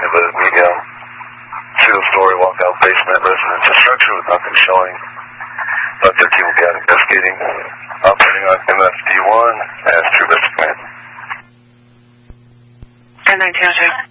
of a medium single-story walkout basement residential structure with nothing showing. 513 will be out investigating. Operating on MFD1 as True Best Command. 10-1902.